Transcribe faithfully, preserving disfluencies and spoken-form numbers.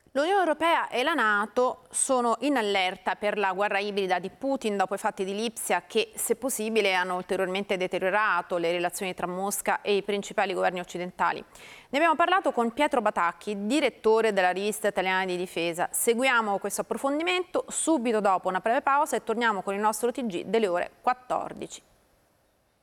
L'Unione Europea e la NATO sono in allerta per la guerra ibrida di Putin dopo i fatti di Lipsia che, se possibile, hanno ulteriormente deteriorato le relazioni tra Mosca e i principali governi occidentali. Ne abbiamo parlato con Pietro Batacchi, direttore della rivista italiana di difesa. Seguiamo questo approfondimento subito dopo una breve pausa e torniamo con il nostro T G delle ore quattordici.